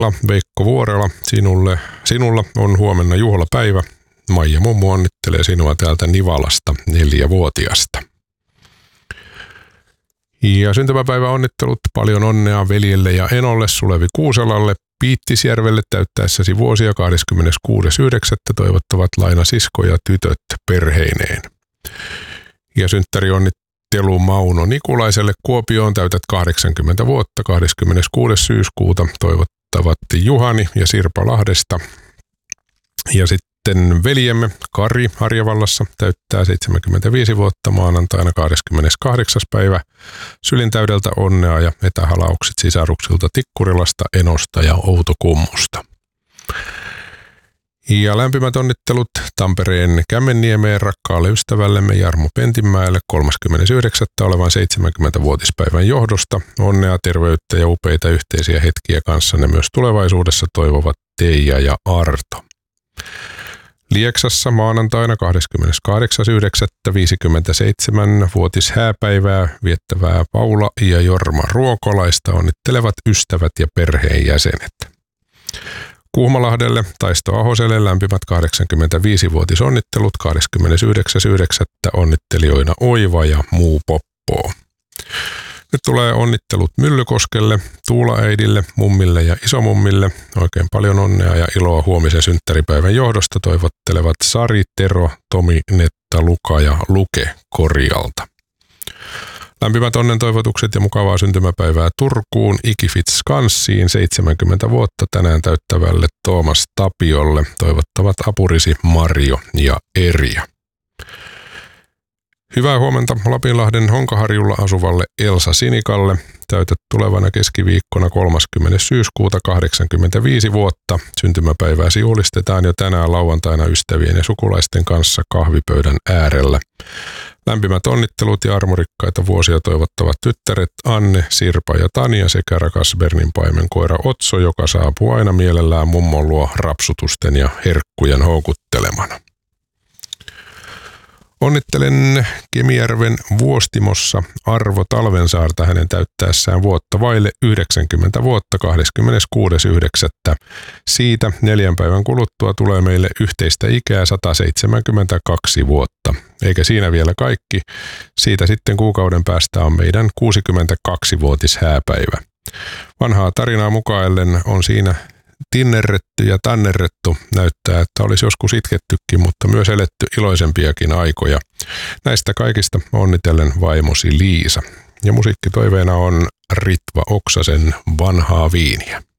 Veikko Vuorela, sinulla on huomenna juhlapäivä. Maija mummu onnittelee sinua täältä Nivalasta 4-vuotiasta. Ja syntymäpäivä onnittelut, paljon onnea veljelle ja enolle Sulevi Kuuselalle Piittisjärvelle täyttäessäsi vuosia 26.9. toivottavat Laina sisko ja tytöt perheineen. Ja synttärionnittelua Mauno Nikulaiselle Kuopioon täytät 80 vuotta 26. syyskuuta toivottavat Juhani ja Sirpa Lahdesta. Ja sitten veljemme Kari Harjavallassa täyttää 75 vuotta maanantaina 28. päivä. Sylintäydeltä onnea ja etähalaukset sisaruksilta Tikkurilasta, Enosta ja Outokummusta. Ja lämpimät onnittelut Tampereen Kämmenniemeen rakkaalle ystävällemme Jarmo Pentinmäelle 39. olevan 70-vuotispäivän johdosta. Onnea, terveyttä ja upeita yhteisiä hetkiä kanssanne myös tulevaisuudessa toivovat Teija ja Arto. Lieksassa maanantaina 28.9. 57-vuotishääpäivää viettävää Paula ja Jorma Ruokolaista onnittelevat ystävät ja perheenjäsenet. Kuhmolahdelle Taisto Ahoselle lämpimät 85-vuotisonnittelut 29.9. onnittelijoina Oiva ja Muu Poppoo. Nyt tulee onnittelut Myllykoskelle, Tuulaäidille, mummille ja isomummille. Oikein paljon onnea ja iloa huomisen synttäripäivän johdosta toivottelevat Sari, Tero, Tomi, Netta, Luka ja Luke Korjalta. Lämpimät onnen toivotukset ja mukavaa syntymäpäivää Turkuun Ikifit Skanssiin 70 vuotta tänään täyttävälle Toomas Tapiolle toivottavat apurisi Marjo ja Erja. Hyvää huomenta Lapinlahden Honkaharjulla asuvalle Elsa Sinikalle. Täytät tulevana keskiviikkona 30. syyskuuta 85 vuotta. Syntymäpäivääsi juhlistetaan jo tänään lauantaina ystävien ja sukulaisten kanssa kahvipöydän äärellä. Lämpimät onnittelut ja armorikkaita vuosia toivottavat tyttäret Anne, Sirpa ja Tania sekä rakas Bernin paimenkoira Otso, joka saapuu aina mielellään mummon luo rapsutusten ja herkkujen houkuttelemana. Onnittelen Kemijärven Vuostimossa Arvo Talvensaarta hänen täyttäessään vuotta vaille 90 vuotta 26.9. Siitä 4 päivän kuluttua tulee meille yhteistä ikää 172 vuotta. Eikä siinä vielä kaikki. Siitä sitten kuukauden päästä on meidän 62-vuotishääpäivä. Vanhaa tarinaa mukaillen on siinä tinnerretty ja tannerrettu, näyttää, että olisi joskus itkettykin, mutta myös eletty iloisempiakin aikoja. Näistä kaikista onnitellen vaimosi Liisa. Ja musiikkitoiveena on Ritva Oksasen Vanhaa viiniä.